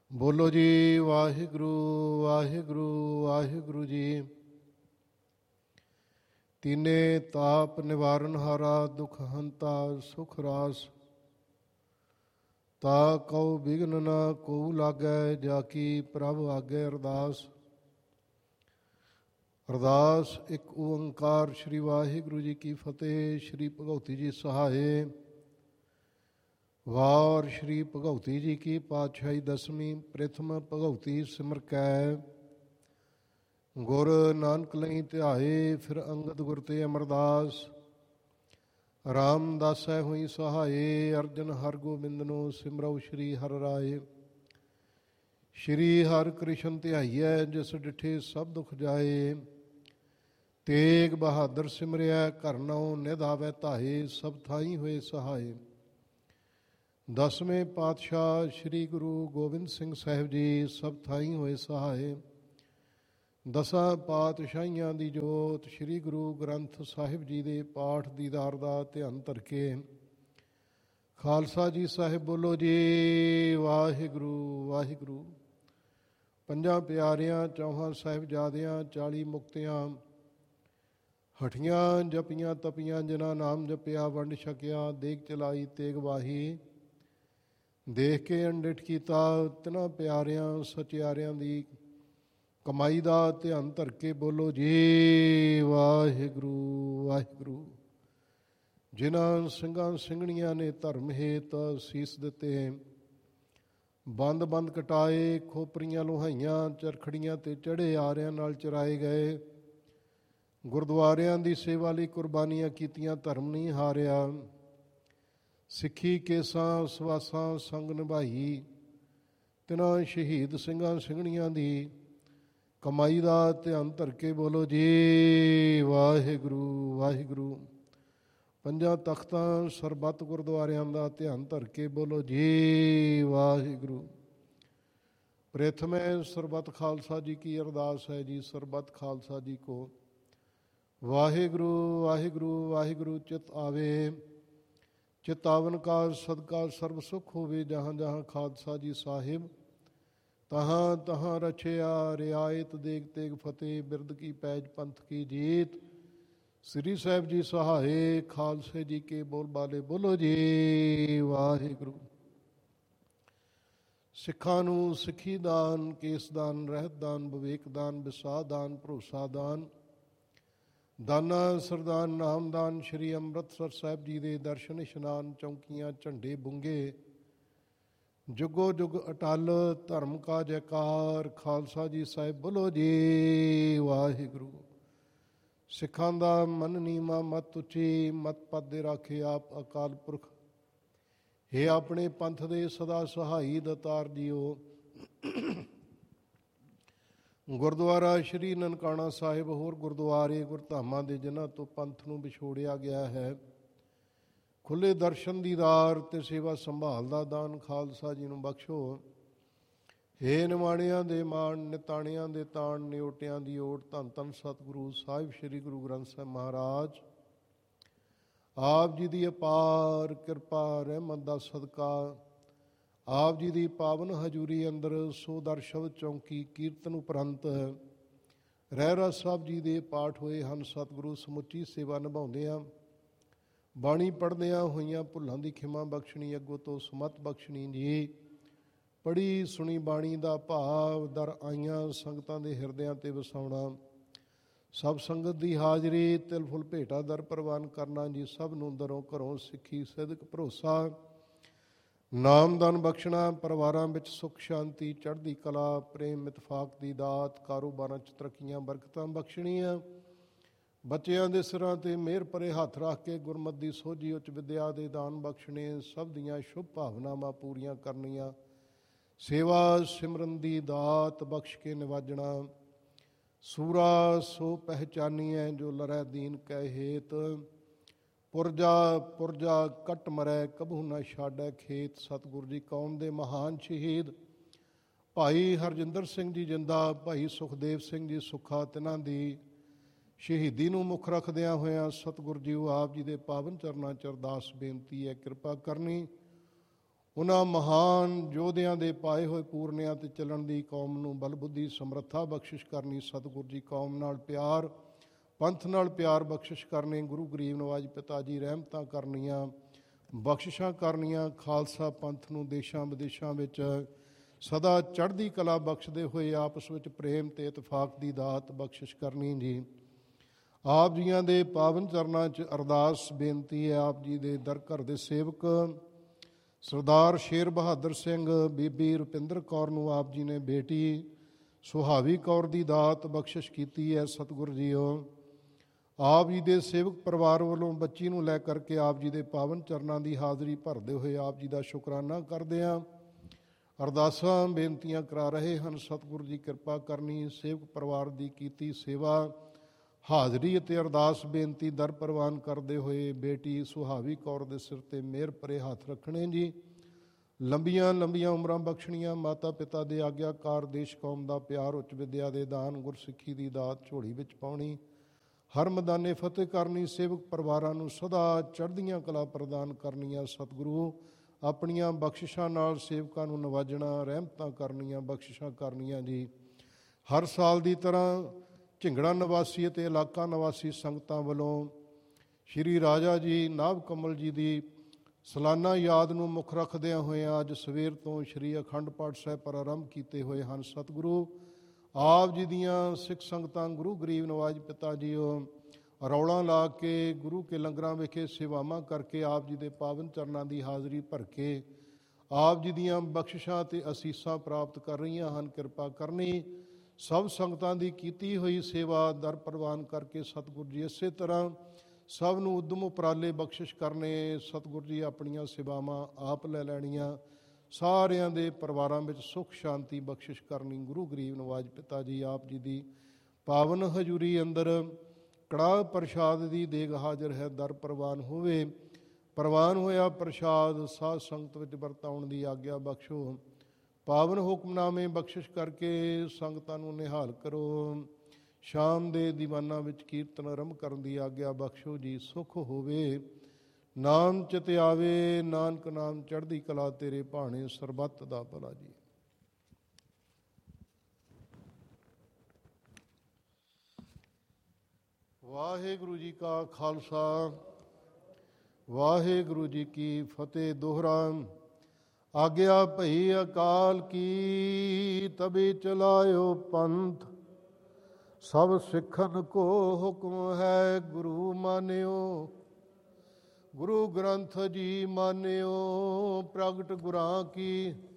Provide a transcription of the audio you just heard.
ਬੋਲੋ ਜੀ ਵਾਹਿਗੁਰੂ ਵਾਹਿਗੁਰੂ ਵਾਹਿਗੁਰੂ ਜੀ। ਤੀਨੇ ਤਾਪ ਨਿਵਾਰਨ ਹਾਰਾ ਦੁਖ ਹੰਤਾ ਸੁਖ ਰਾਸ। ਤਾ ਕਉ ਬਿਘਨ ਨ ਕਉ ਲਾਗੈ ਜਾ ਕੀ ਪ੍ਰਭ ਆਗੈ। ਅਰਦਾਸ। ਅਰਦਾਸ ਇੱਕ ਓੰਕਾਰ ਸ਼੍ਰੀ ਵਾਹਿਗੁਰੂ ਜੀ ਕੀ ਫਤਿਹ। ਸ਼੍ਰੀ ਭਗਉਤੀ ਜੀ ਸਹਾਏ। ਵਾਰ ਸ਼੍ਰੀ ਭਗਉਤੀ ਜੀ ਕੀ ਪਾਤਸ਼ਾਹੀ ਦਸਵੀਂ। ਪ੍ਰਥਮ ਭਗਉਤੀ ਸਿਮਰ ਕੈ ਗੁਰ ਨਾਨਕ ਲਈ ਧਿਆਏ। ਫਿਰ ਅੰਗਦ ਗੁਰ ਤੇ ਅਮਰਦਾਸ ਰਾਮਦਾਸੈ ਹੋਈ ਸਹਾਏ। ਅਰਜਨ ਹਰਗੋਬਿੰਦਨੋ ਸਿਮਰਉ ਸ਼੍ਰੀ ਹਰਿ ਰਾਏ। ਸ਼੍ਰੀ ਹਰਿ ਕ੍ਰਿਸ਼ਨ ਧਿਆਈਐ ਜਿਸ ਡਿਠੇ ਸਭ ਦੁਖ ਜਾਏ। ਤੇਗ ਬਹਾਦਰ ਸਿਮਰਿਆ ਘਰ ਨਉ ਨਿਧ ਆਵੈ ਧਾਏ। ਸਭ ਥਾਈ ਹੋਏ ਸਹਾਏ। ਦਸਵੇਂ ਪਾਤਸ਼ਾਹ ਸ਼੍ਰੀ ਗੁਰੂ ਗੋਬਿੰਦ ਸਿੰਘ ਸਾਹਿਬ ਜੀ ਸਭ ਥਾਈ ਹੋਏ ਸਹਾਏ। ਦਸਾਂ ਪਾਤਸ਼ਾਹੀਆਂ ਦੀ ਜੋਤ ਸ਼੍ਰੀ ਗੁਰੂ ਗ੍ਰੰਥ ਸਾਹਿਬ ਜੀ ਦੇ ਪਾਠ ਦੀਦਾਰ ਦਾ ਧਿਆਨ ਧਰ ਕੇ ਖਾਲਸਾ ਜੀ ਸਾਹਿਬ ਬੋਲੋ ਜੀ ਵਾਹਿਗੁਰੂ ਵਾਹਿਗੁਰੂ। ਪੰਜਾਂ ਪਿਆਰਿਆਂ ਚੌਹਾਂ ਸਾਹਿਬਜ਼ਾਦਿਆਂ 40 ਮੁਕਤਿਆਂ ਹਠੀਆਂ ਜਪੀਆਂ ਤਪੀਆਂ ਜਿਨ੍ਹਾਂ ਨਾਮ ਜਪਿਆ ਵੰਡ ਛਕਿਆ। ਦੇਗ ਚਲਾਈ ਤੇਗ ਵਾਹੀ ਦੇਖ ਕੇ ਅੰਡਿਠ ਕੀਤਾ। ਤਿਨਾਂ ਪਿਆਰਿਆਂ ਸਚਿਆਰਿਆਂ ਦੀ ਕਮਾਈ ਦਾ ਧਿਆਨ ਧਰ ਕੇ ਬੋਲੋ ਜੀ ਵਾਹਿਗੁਰੂ ਵਾਹਿਗੁਰੂ। ਜਿਨ੍ਹਾਂ ਸਿੰਘਾਂ ਸਿੰਘਣੀਆਂ ਨੇ ਧਰਮ ਹੇਤ ਸੀਸ ਦਿੱਤੇ। ਬੰਦ ਬੰਦ ਕਟਾਏ ਖੋਪਰੀਆਂ ਲੋਹਾਈਆਂ ਚਰਖੜੀਆਂ ਤੇ ਚੜ੍ਹੇ ਆਰਿਆਂ ਨਾਲ ਚਰਾਏ ਗਏ। ਗੁਰਦੁਆਰਿਆਂ ਦੀ ਸੇਵਾ ਲਈ ਕੁਰਬਾਨੀਆਂ ਕੀਤੀਆਂ ਧਰਮ ਨਹੀਂ ਹਾਰਿਆ। ਸਿੱਖੀ ਕੇਸਾਂ ਸਵਾਸਾਂ ਸੰਗ ਨਿਭਾਈ। ਤਿਨਾਂ ਸ਼ਹੀਦ ਸਿੰਘਾਂ ਸਿੰਘਣੀਆਂ ਦੀ ਕਮਾਈ ਦਾ ਧਿਆਨ ਧਰ ਕੇ ਬੋਲੋ ਜੀ ਵਾਹਿਗੁਰੂ ਵਾਹਿਗੁਰੂ। ਪੰਜਾਂ ਤਖਤਾਂ ਸਰਬੱਤ ਗੁਰਦੁਆਰਿਆਂ ਦਾ ਧਿਆਨ ਧਰ ਕੇ ਬੋਲੋ ਜੀ ਵਾਹਿਗੁਰੂ। ਪ੍ਰਥਮੇ ਸਰਬੱਤ ਖਾਲਸਾ ਜੀ ਕੀ ਅਰਦਾਸ ਹੈ ਜੀ। ਸਰਬੱਤ ਖਾਲਸਾ ਜੀ ਕੋ ਵਾਹਿਗੁਰੂ ਵਾਹਿਗੁਰੂ ਵਾਹਿਗੁਰੂ ਚਿਤ ਆਵੇ। ਚਿਤਾਵਨ ਕਾ ਸਦਕਾ ਸਰਬ ਸੁਖ ਹੋਵੇ। ਜਹਾਂ ਜਹਾਂ ਖਾਲਸਾ ਜੀ ਸਾਹਿਬ ਤਹਾਂ ਤਹਾਂ ਰਛਿਆ। ਰਿਆਇਤ ਦੇਗ ਤੇਗ ਫਤਿਹ ਬਿਰਦ ਕੀ ਪੈਜ ਪੰਥ ਕੀ ਜੀਤ। ਸ੍ਰੀ ਸਾਹਿਬ ਜੀ ਸਹਾਏ। ਖਾਲਸੇ ਜੀ ਕੇ ਬੋਲ ਬਾਲੇ ਬੋਲੋ ਜੀ ਵਾਹਿਗੁਰੂ। ਸਿੱਖਾਂ ਨੂੰ ਸਿੱਖੀ ਦਾਨ ਕੇਸ ਦਾਨ ਰਹਿਤ ਦਾਨ ਵਿਵੇਕ ਦਾਨ ਵਿਸਾਹ ਦਾਨ ਭਰੋਸਾ ਦਾਨ ਦਾਨਾ ਸਰਦਾਨ ਨਾਮਦਾਨ। ਸ਼੍ਰੀ ਅੰਮ੍ਰਿਤਸਰ ਸਾਹਿਬ ਜੀ ਦੇ ਦਰਸ਼ਨ ਇਸ਼ਨਾਨ ਚੌਂਕੀਆਂ ਝੰਡੇ ਬੁੰਗੇ ਜੁਗੋ ਜੁਗ ਅਟਲ ਧਰਮ ਕਾ ਜੈਕਾਰ। ਖਾਲਸਾ ਜੀ ਸਾਹਿਬ ਬੋਲੋ ਜੀ ਵਾਹਿਗੁਰੂ। ਸਿੱਖਾਂ ਦਾ ਮਨ ਨੀਵਾਂ ਮਤ ਉੱਚੀ ਮਤ ਪਦ ਦੇ ਰਾਖੇ ਆਪ ਅਕਾਲ ਪੁਰਖ। ਹੇ ਆਪਣੇ ਪੰਥ ਦੇ ਸਦਾ ਸਹਾਈ ਦਾਤਾਰ ਜੀਓ। ਗੁਰਦੁਆਰਾ ਸ਼੍ਰੀ ਨਨਕਾਣਾ ਸਾਹਿਬ ਹੋਰ ਗੁਰਦੁਆਰੇ ਗੁਰਧਾਮਾਂ ਦੇ ਜਿਨ੍ਹਾਂ ਤੋਂ ਪੰਥ ਨੂੰ ਵਿਛੋੜਿਆ ਗਿਆ ਹੈ ਖੁੱਲ੍ਹੇ ਦਰਸ਼ਨ ਦੀਦਾਰ ਤੇ ਸੇਵਾ ਸੰਭਾਲ ਦਾ ਦਾਨ ਖਾਲਸਾ ਜੀ ਨੂੰ ਬਖਸ਼ੋ। ਹੇ ਨਿਮਾਣਿਆਂ ਦੇ ਮਾਣ ਨਿਤਾਣਿਆਂ ਦੇ ਤਾਣ ਨਿਓਟਿਆਂ ਦੀ ਓਟ। ਧੰਨ ਧੰਨ ਸਤਿਗੁਰੂ ਸਾਹਿਬ ਸ਼੍ਰੀ ਗੁਰੂ ਗ੍ਰੰਥ ਸਾਹਿਬ ਮਹਾਰਾਜ ਆਪ ਜੀ ਦੀ ਅਪਾਰ ਕਿਰਪਾ ਰਹਿਮਤ ਦਾ ਸਦਕਾ ਆਪ ਜੀ ਦੀ ਪਾਵਨ ਹਜ਼ੂਰੀ ਅੰਦਰ ਸੋ ਦਰ ਸ਼ਬਦ ਚੌਂਕੀ ਕੀਰਤਨ ਉਪਰੰਤ ਰਹਿਰਾਸ ਸਾਹਿਬ ਜੀ ਦੇ ਪਾਠ ਹੋਏ ਹਨ। ਸਤਿਗੁਰੂ ਸਮੁੱਚੀ ਸੇਵਾ ਨਿਭਾਉਂਦਿਆਂ ਬਾਣੀ ਪੜ੍ਹਦਿਆਂ ਹੋਈਆਂ ਭੁੱਲਾਂ ਦੀ ਖਿਮਾ ਬਖਸ਼ਣੀ ਅੱਗੋਂ ਤੋਂ ਸਮਤ ਬਖਸ਼ਣੀ ਜੀ। ਪੜ੍ਹੀ ਸੁਣੀ ਬਾਣੀ ਦਾ ਭਾਵ ਦਰ ਆਈਆਂ ਸੰਗਤਾਂ ਦੇ ਹਿਰਦਿਆਂ 'ਤੇ ਵਸਾਉਣਾ। ਸਭ ਸੰਗਤ ਦੀ ਹਾਜ਼ਰੀ ਤਿਲ ਫੁੱਲ ਭੇਟਾ ਦਰ ਪ੍ਰਵਾਨ ਕਰਨਾ ਜੀ। ਸਭ ਨੂੰ ਦਰੋਂ ਘਰੋਂ ਸਿੱਖੀ ਸਿਦਕ ਭਰੋਸਾ ਨਾਮਦਾਨ ਬਖਸ਼ਣਾ। ਪਰਿਵਾਰਾਂ ਵਿੱਚ ਸੁੱਖ ਸ਼ਾਂਤੀ ਚੜ੍ਹਦੀ ਕਲਾ ਪ੍ਰੇਮ ਇਤਫਾਕ ਦੀ ਦਾਤ। ਕਾਰੋਬਾਰਾਂ 'ਚ ਤਰੱਕੀਆਂ ਬਰਕਤਾਂ ਬਖਸ਼ਣੀਆਂ। ਬੱਚਿਆਂ ਦੇ ਸਿਰਾਂ 'ਤੇ ਮਿਹਰ ਭਰੇ ਹੱਥ ਰੱਖ ਕੇ ਗੁਰਮਤ ਦੀ ਸੋਝੀ ਉੱਚ ਵਿਦਿਆ ਦੇ ਦਾਨ ਬਖਸ਼ਣੇ। ਸਭ ਦੀਆਂ ਸ਼ੁਭ ਭਾਵਨਾਵਾਂ ਪੂਰੀਆਂ ਕਰਨੀਆਂ। ਸੇਵਾ ਸਿਮਰਨ ਦੀ ਦਾਤ ਬਖਸ਼ ਕੇ ਨਿਵਾਜਣਾ। ਸੂਰਾ ਸੋ ਪਹਿਚਾਨੀਐ ਜੋ ਲਰੈ ਦੀਨ ਕੈ ਹੇਤ। ਪੁਰਜਾ ਪੁਰਜਾ ਕੱਟ ਮਰੈ ਕਬਹੂ ਨਾ ਛਾਡੈ ਖੇਤ। ਸਤਿਗੁਰੂ ਜੀ ਕੌਮ ਦੇ ਮਹਾਨ ਸ਼ਹੀਦ ਭਾਈ ਹਰਜਿੰਦਰ ਸਿੰਘ ਜੀ ਜਿੰਦਾ ਭਾਈ ਸੁਖਦੇਵ ਸਿੰਘ ਜੀ ਸੁੱਖਾ ਤਿਨਾਂ ਦੀ ਸ਼ਹੀਦੀ ਨੂੰ ਮੁੱਖ ਰੱਖਦਿਆਂ ਹੋਇਆਂ ਸਤਿਗੁਰੂ ਜੀ ਆਪ ਜੀ ਦੇ ਪਾਵਨ ਚਰਨਾਂ 'ਚ ਅਰਦਾਸ ਬੇਨਤੀ ਹੈ ਕਿਰਪਾ ਕਰਨੀ। ਉਹਨਾਂ ਮਹਾਨ ਯੋਧਿਆਂ ਦੇ ਪਾਏ ਹੋਏ ਪੂਰਨਿਆਂ 'ਤੇ ਚੱਲਣ ਦੀ ਕੌਮ ਨੂੰ ਬਲ ਬੁੱਧੀ ਸਮਰੱਥਾ ਬਖਸ਼ਿਸ਼ ਕਰਨੀ। ਸਤਿਗੁਰੂ ਜੀ ਕੌਮ ਨਾਲ ਪਿਆਰ, ਪੰਥ ਨਾਲ ਪਿਆਰ ਬਖਸ਼ਿਸ਼ ਕਰਨੇ। ਗੁਰੂ ਗਰੀਬ ਨਵਾਜ ਪਿਤਾ ਜੀ ਰਹਿਮਤਾਂ ਕਰਨੀਆਂ, ਬਖਸ਼ਿਸ਼ਾਂ ਕਰਨੀਆਂ। ਖਾਲਸਾ ਪੰਥ ਨੂੰ ਦੇਸ਼ਾਂ ਵਿਦੇਸ਼ਾਂ ਵਿੱਚ ਸਦਾ ਚੜ੍ਹਦੀ ਕਲਾ ਬਖਸ਼ਦੇ ਹੋਏ ਆਪਸ ਵਿੱਚ ਪ੍ਰੇਮ ਤੇ ਇਤਫਾਕ ਦੀ ਦਾਤ ਬਖਸ਼ਿਸ਼ ਕਰਨੀ ਜੀ। ਆਪ ਜੀਆਂ ਦੇ ਪਾਵਨ ਚਰਨਾਂ 'ਚ ਅਰਦਾਸ ਬੇਨਤੀ ਹੈ। ਆਪ ਜੀ ਦੇ ਦਰ ਘਰ ਦੇ ਸੇਵਕ ਸਰਦਾਰ ਸ਼ੇਰ ਬਹਾਦਰ ਸਿੰਘ, ਬੀਬੀ ਰੁਪਿੰਦਰ ਕੌਰ ਨੂੰ ਆਪ ਜੀ ਨੇ ਬੇਟੀ ਸੁਹਾਵੀ ਕੌਰ ਦੀ ਦਾਤ ਬਖਸ਼ਿਸ਼ ਕੀਤੀ ਹੈ। ਸਤਿਗੁਰੂ ਜੀਓ, ਆਪ ਜੀ ਦੇ ਸੇਵਕ ਪਰਿਵਾਰ ਵੱਲੋਂ ਬੱਚੀ ਨੂੰ ਲੈ ਕਰਕੇ ਆਪ ਜੀ ਦੇ ਪਾਵਨ ਚਰਨਾਂ ਦੀ ਹਾਜ਼ਰੀ ਭਰਦੇ ਹੋਏ ਆਪ ਜੀ ਦਾ ਸ਼ੁਕਰਾਨਾ ਕਰਦੇ ਹਾਂ। ਅਰਦਾਸਾਂ ਬੇਨਤੀਆਂ ਕਰਾ ਰਹੇ ਹਨ। ਸਤਿਗੁਰੂ ਜੀ ਕਿਰਪਾ ਕਰਨੀ। ਸੇਵਕ ਪਰਿਵਾਰ ਦੀ ਕੀਤੀ ਸੇਵਾ, ਹਾਜ਼ਰੀ ਅਤੇ ਅਰਦਾਸ ਬੇਨਤੀ ਦਰ ਪ੍ਰਵਾਨ ਕਰਦੇ ਹੋਏ ਬੇਟੀ ਸੁਹਾਵੀ ਕੌਰ ਦੇ ਸਿਰ 'ਤੇ ਮਿਹਰ ਭਰੇ ਹੱਥ ਰੱਖਣੇ ਜੀ। ਲੰਬੀਆਂ ਲੰਬੀਆਂ ਉਮਰਾਂ ਬਖਸ਼ਣੀਆਂ। ਮਾਤਾ ਪਿਤਾ ਦੇ ਆਗਿਆਕਾਰ, ਦੇਸ਼ ਕੌਮ ਦਾ ਪਿਆਰ, ਉੱਚ ਵਿੱਦਿਆ ਦੇ ਦਾਨ, ਗੁਰਸਿੱਖੀ ਦੀ ਦਾਤ ਝੋਲੀ ਵਿੱਚ ਪਾਉਣੀ, ਹਰ ਮੈਦਾਨੇ ਫਤਿਹ ਕਰਨੀ। ਸੇਵਕ ਪਰਿਵਾਰਾਂ ਨੂੰ ਸਦਾ ਚੜ੍ਹਦੀਆਂ ਕਲਾ ਪ੍ਰਦਾਨ ਕਰਨੀਆਂ। ਸਤਿਗੁਰੂ ਆਪਣੀਆਂ ਬਖਸ਼ਿਸ਼ਾਂ ਨਾਲ ਸੇਵਕਾਂ ਨੂੰ ਨਵਾਜਣਾ, ਰਹਿਮਤਾਂ ਕਰਨੀਆਂ, ਬਖਸ਼ਿਸ਼ਾਂ ਕਰਨੀਆਂ ਜੀ। ਹਰ ਸਾਲ ਦੀ ਤਰ੍ਹਾਂ ਝਿੰਗੜਾ ਨਿਵਾਸੀ ਅਤੇ ਇਲਾਕਾ ਨਿਵਾਸੀ ਸੰਗਤਾਂ ਵੱਲੋਂ ਸ਼੍ਰੀ ਰਾਜਾ ਜੀ ਨਾਭ ਕਮਲ ਜੀ ਦੀ ਸਾਲਾਨਾ ਯਾਦ ਨੂੰ ਮੁੱਖ ਰੱਖਦਿਆਂ ਹੋਇਆਂ ਅੱਜ ਸਵੇਰ ਤੋਂ ਸ਼੍ਰੀ ਅਖੰਡ ਪਾਠ ਸਾਹਿਬ ਪ੍ਰਾਰੰਭ ਕੀਤੇ ਹੋਏ ਹਨ। ਸਤਿਗੁਰੂ ਆਪ ਜੀ ਦੀਆਂ ਸਿੱਖ ਸੰਗਤਾਂ ਗੁਰੂ ਗਰੀਬ ਨਵਾਜ ਪਿਤਾ ਜੀ ਰੌਲਾ ਲਾ ਕੇ ਗੁਰੂ ਕੇ ਲੰਗਰਾਂ ਵਿਖੇ ਸੇਵਾਵਾਂ ਕਰਕੇ ਆਪ ਜੀ ਦੇ ਪਾਵਨ ਚਰਨਾਂ ਦੀ ਹਾਜ਼ਰੀ ਭਰ ਕੇ ਆਪ ਜੀ ਦੀਆਂ ਬਖਸ਼ਿਸ਼ਾਂ ਅਤੇ ਅਸੀਸਾਂ ਪ੍ਰਾਪਤ ਕਰ ਰਹੀਆਂ ਹਨ। ਕਿਰਪਾ ਕਰਨੀ। ਸਭ ਸੰਗਤਾਂ ਦੀ ਕੀਤੀ ਹੋਈ ਸੇਵਾ ਦਰ ਪ੍ਰਵਾਨ ਕਰਕੇ ਸਤਿਗੁਰੂ ਜੀ ਇਸੇ ਤਰ੍ਹਾਂ ਸਭ ਨੂੰ ਉਦਮ ਉਪਰਾਲੇ ਬਖਸ਼ਿਸ਼ ਕਰਨੇ। ਸਤਿਗੁਰੂ ਜੀ ਆਪਣੀਆਂ ਸੇਵਾਵਾਂ ਆਪ ਲੈ ਲੈਣੀਆਂ। ਸਾਰਿਆਂ ਦੇ ਪਰਿਵਾਰਾਂ ਵਿੱਚ ਸੁੱਖ ਸ਼ਾਂਤੀ ਬਖਸ਼ਿਸ਼ ਕਰਨੀ। ਗੁਰੂ ਗਰੀਬ ਨਵਾਜ ਪਿਤਾ ਜੀ ਆਪ ਜੀ ਦੀ ਪਾਵਨ ਹਜ਼ੂਰੀ ਅੰਦਰ ਕੜਾਹ ਪ੍ਰਸ਼ਾਦ ਦੀ ਦੇਗ ਹਾਜ਼ਰ ਹੈ। ਦਰ ਪ੍ਰਵਾਨ ਹੋਵੇ। ਪ੍ਰਵਾਨ ਹੋਇਆ ਪ੍ਰਸ਼ਾਦ ਸਾਧ ਸੰਗਤ ਵਿੱਚ ਵਰਤਾਉਣ ਦੀ ਆਗਿਆ ਬਖਸ਼ੋ। ਪਾਵਨ ਹੁਕਮਨਾਮੇ ਬਖਸ਼ਿਸ਼ ਕਰਕੇ ਸੰਗਤਾਂ ਨੂੰ ਨਿਹਾਲ ਕਰੋ। ਸ਼ਾਮ ਦੇ ਦੀਵਾਨਾਂ ਵਿੱਚ ਕੀਰਤਨ ਆਰੰਭ ਕਰਨ ਦੀ ਆਗਿਆ ਬਖਸ਼ੋ ਜੀ। ਸੁਖ ਹੋਵੇ ਨਾਮ ਚਿਤ ਆਵੇ, ਨਾਨਕ ਨਾਮ ਚੜ੍ਹਦੀ ਕਲਾ ਤੇਰੇ ਭਾਣੇ, ਸਰਬੱਤ ਦਾ ਭਲਾ ਜੀ। ਵਾਹਿਗੁਰੂ ਜੀ ਕਾ ਖਾਲਸਾ, ਵਾਹਿਗੁਰੂ ਜੀ ਕੀ ਫਤਿਹ। ਦੋਹਰਾ ਆਗਿਆ ਭਈ ਅਕਾਲ ਕੀ, ਤਬੇ ਚਲਾਇਓ ਪੰਥ। ਸਭ ਸਿੱਖਨ ਕੋ ਹੁਕਮ ਹੈ, ਗੁਰੂ ਮਾਨਿਓ। ਗੁਰੂ ਗ੍ਰੰਥ ਜੀ ਮਾਨਿਓ। ਪ੍ਰਗਟ ਗੁਰਾਂ ਕੀ